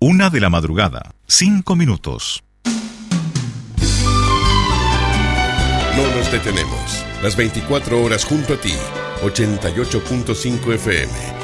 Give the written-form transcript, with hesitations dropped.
1:00 a.m, 5 minutos. No nos detenemos. Las 24 horas junto a ti. 88.5 FM.